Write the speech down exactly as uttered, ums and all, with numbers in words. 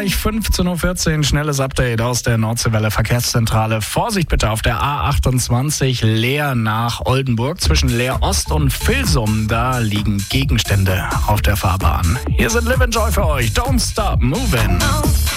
gleich fünfzehn Uhr vierzehn. Schnelles Update aus der Nordseewelle Verkehrszentrale. Vorsicht bitte auf der A achtundzwanzig Leer nach Oldenburg. Zwischen Leer Ost und Vilsum, da liegen Gegenstände auf der Fahrbahn. Hier sind Live and Joy für euch. Don't stop moving.